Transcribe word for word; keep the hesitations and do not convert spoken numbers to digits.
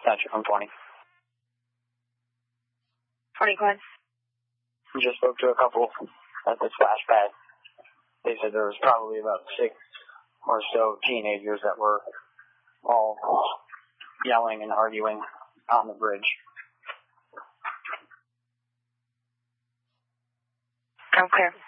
Central from twenty. twenty, go ahead. We just spoke to a couple at the splash pad. They said there was probably about six or so teenagers that were all yelling and arguing on the bridge. Okay.